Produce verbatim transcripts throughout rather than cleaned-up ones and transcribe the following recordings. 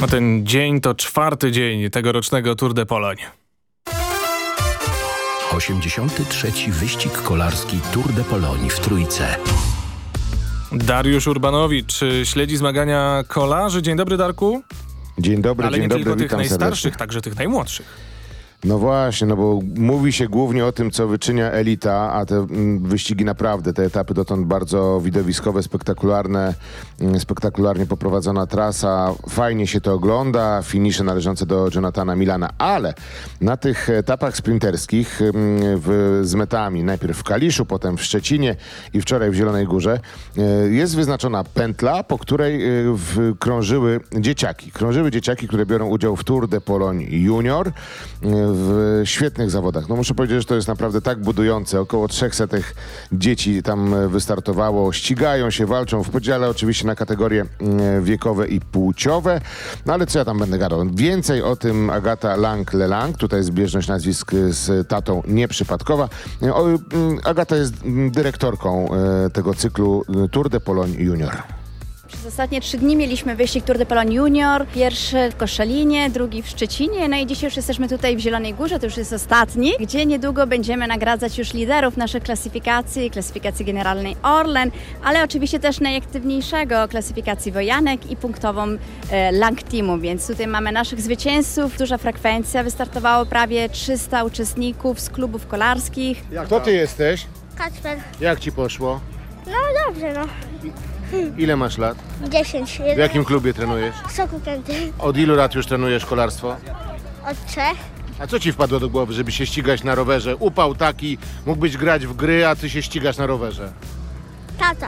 A ten dzień to czwarty dzień tegorocznego Tour de Pologne. osiemdziesiąty trzeci wyścig kolarski Tour de Pologne w Trójce. Dariusz Urbanowicz śledzi zmagania kolarzy. Dzień dobry, Darku. Dzień dobry, Ale dzień nie dobry, tylko tych witam najstarszych, serdecznie. także tych najmłodszych. No właśnie, no bo mówi się głównie o tym, co wyczynia elita, a te mm, wyścigi naprawdę, te etapy dotąd bardzo widowiskowe, spektakularne, mm, spektakularnie poprowadzona trasa, fajnie się to ogląda, finisze należące do Jonathana Milana, ale na tych etapach sprinterskich mm, w, z metami, najpierw w Kaliszu, potem w Szczecinie i wczoraj w Zielonej Górze, y, jest wyznaczona pętla, po której y, w, krążyły dzieciaki. Krążyły dzieciaki, które biorą udział w Tour de Pologne Junior, y, w świetnych zawodach. No muszę powiedzieć, że to jest naprawdę tak budujące. Około trzysta dzieci tam wystartowało, ścigają się, walczą w podziale oczywiście na kategorie wiekowe i płciowe. No ale co ja tam będę gadał? Więcej o tym Agata Lang-Lelang. Tutaj zbieżność nazwisk z tatą nieprzypadkowa. O, Agata jest dyrektorką tego cyklu Tour de Pologne Junior. Przez ostatnie trzy dni mieliśmy wyścig Tour de Pologne Junior, pierwszy w Koszalinie, drugi w Szczecinie, no i dzisiaj już jesteśmy tutaj w Zielonej Górze, to już jest ostatni, gdzie niedługo będziemy nagradzać już liderów naszych klasyfikacji, klasyfikacji generalnej Orlen, ale oczywiście też najaktywniejszego klasyfikacji wojanek i punktową e, Lang Teamu, więc tutaj mamy naszych zwycięzców, duża frekwencja, wystartowało prawie trzysta uczestników z klubów kolarskich. Kto ty jesteś? Kacper. Jak ci poszło? No dobrze, no. Ile masz lat? dziesięć. W jakim klubie trenujesz? Soku pięty. Od ilu lat już trenujesz kolarstwo? Od trzech. A co ci wpadło do głowy, żeby się ścigać na rowerze? Upał taki, mógłbyś grać w gry, a ty się ścigasz na rowerze. Tata.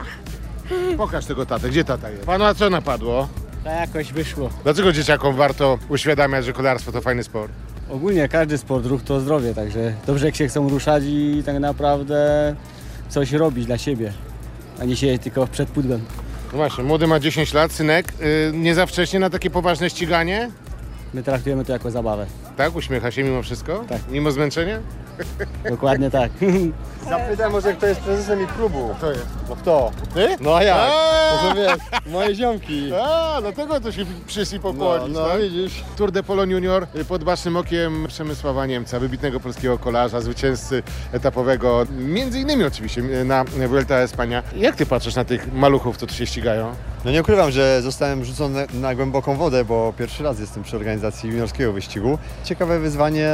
Pokaż tego tatę. Gdzie tata jest? Panu, a co napadło? Tak jakoś wyszło. Dlaczego dzieciakom warto uświadamiać, że kolarstwo to fajny sport? Ogólnie każdy sport, ruch to zdrowie, także dobrze jak się chcą ruszać i tak naprawdę coś robić dla siebie, a nie siedzieć tylko przed pudłem. No właśnie, młody ma dziesięć lat, synek. Yy, nie za wcześnie na takie poważne ściganie? My traktujemy to jako zabawę. Tak? Uśmiecha się mimo wszystko? Tak. Mimo zmęczenia? Dokładnie tak. Zapytaj może, kto jest prezesem ich klubu. Kto jest? No kto? Ty? No a jak? A! To wiesz, moje ziomki. A, dlatego to się przyszli No, pokłonić, no tak? widzisz. Tour de Pologne Junior pod bacznym okiem Przemysława Niemca, wybitnego polskiego kolarza, zwycięzcy etapowego, między innymi oczywiście na Vuelta a España. Jak ty patrzysz na tych maluchów, co tu się ścigają? No nie ukrywam, że zostałem rzucony na głęboką wodę, bo pierwszy raz jestem przy organizacji juniorskiego wyścigu. Ciekawe wyzwanie.